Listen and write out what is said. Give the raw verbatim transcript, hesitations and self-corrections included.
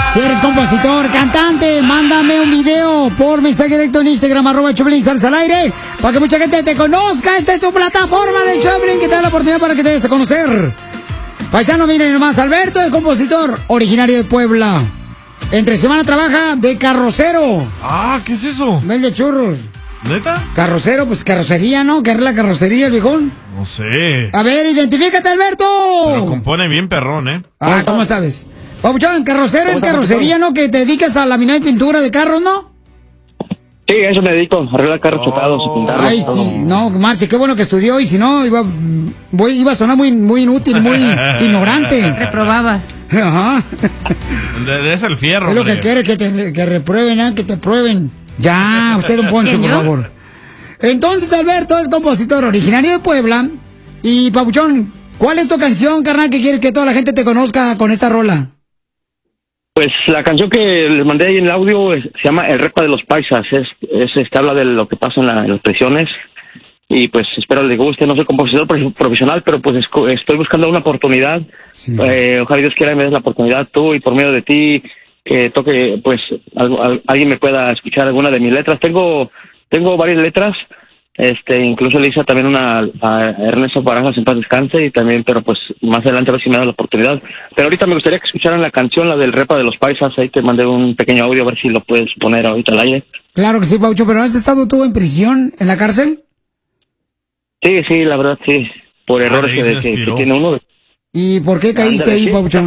Si eres compositor, cantante, mándame un video por mensaje directo en Instagram, arroba Choplin, salsa al aire, para que mucha gente te conozca. Esta es tu plataforma de Choplin que te da la oportunidad para que te des a conocer. Paisano, miren nomás, Alberto es compositor, originario de Puebla. Entre semana trabaja de carrocero. Ah, ¿qué es eso? Vende churros. ¿Neta? Carrocero, pues carrocería, ¿no? ¿Qué es la carrocería, el viejón? No sé. A ver, identifícate, Alberto. Pero compone bien perrón, ¿eh? Ah, ¿cómo sabes? Papuchón, carrocero es carrocería, ¿no? Que te dedicas a laminar y pintura de carros, ¿no? Sí, a eso me dedico, a arreglar carros chocados y pintarlos. Ay, sí, no, Marce, qué bueno que estudió, y si no, iba, voy, iba a sonar muy, muy inútil, muy ignorante. Reprobabas. Ajá. Es el fierro. Es lo que hombre. quiere, que te que reprueben, ¿eh? Que te prueben. Ya, usted, don Poncho, por favor. Entonces, Alberto es compositor originario de Puebla. Y, Papuchón, ¿cuál es tu canción, carnal, que quieres que toda la gente te conozca con esta rola? Pues la canción que les mandé ahí en el audio es- se llama El Repa de los Paisas. Es, es este, habla de lo que pasa en, la- en las prisiones. Y pues espero les guste. No soy compositor prof- profesional, pero pues esco- estoy buscando una oportunidad. Sí. Eh, ojalá Dios quiera y me des la oportunidad tú y por medio de ti que toque, pues algo- al- alguien me pueda escuchar alguna de mis letras. Tengo tengo varias letras. Este, incluso le hice también una a Ernesto Barajas en paz descanse y también, pero pues más adelante a ver si me da la oportunidad. Pero ahorita me gustaría que escucharan la canción, la del Repa de los Paisas. Ahí te mandé un pequeño audio a ver si lo puedes poner ahorita al aire. Claro que sí, Papuchón, pero ¿has estado tú en prisión, en la cárcel? Sí, sí, la verdad sí, por errores ahí que, se que- que inspiró. tiene uno. ¿Y por qué caíste Ándale, ahí, sí. Papuchón?